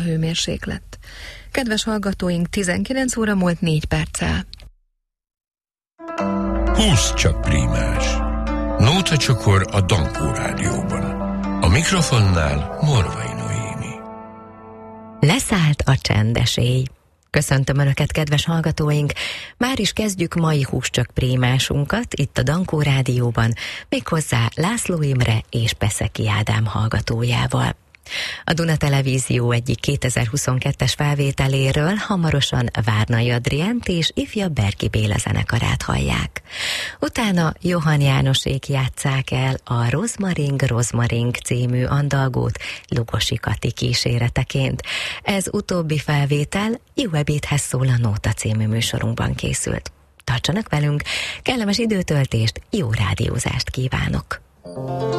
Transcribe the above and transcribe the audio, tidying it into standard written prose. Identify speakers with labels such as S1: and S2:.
S1: hőmérséklet. Kedves hallgatóink, 19 óra múlt 4 perccel.
S2: 20 csak prímás. Nóta csokor a Dankó Rádióban. A mikrofonnál Morvai Noémi.
S3: Leszállt a csendes éj. Köszöntöm Önöket, kedves hallgatóink! Már is kezdjük mai húscsak prémásunkat itt a Dankó Rádióban, méghozzá László Imre és Peszeki Ádám hallgatójával. A Duna Televízió egyik 2022-es felvételéről hamarosan Várnai Adriánt és ifja Berki Béla zenekarát hallják. Utána Johann Jánosék játsszák el a Rozmaring című andalgót Lugosi Kati kíséreteként. Ez utóbbi felvétel Jó ebédhez szól a Nóta című műsorunkban készült. Tartsanak velünk, kellemes időtöltést, jó rádiózást kívánok!